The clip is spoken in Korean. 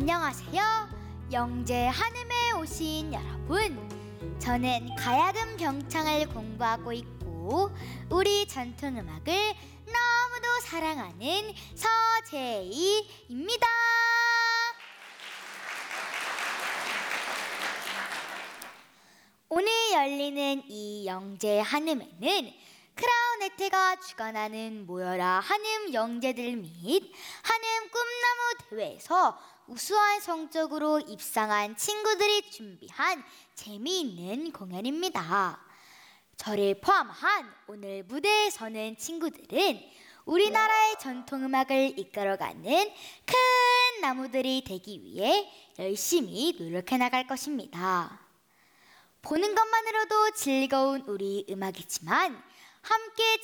안녕하세요. 영재 한음에 오신 여러분. 저는 가야금 병창을 공부하고 있고 우리 전통음악을 너무도 사랑하는 서재희입니다. 오늘 열리는 이 영재 한음에는 크라운 혜태가 주관하는 모여라 한음 영재들 및 한음 꿈나무 대회에서 우수한 성적으로 입상한 친구들이 준비한 재미있는 공연입니다. 저를 포함한 오늘 무대에 서는 친구들은 우리나라의 전통음악을 이끌어가는 큰 나무들이 되기 위해 열심히 노력해 나갈 것입니다. 보는 것만으로도 즐거운 우리 음악이지만 함께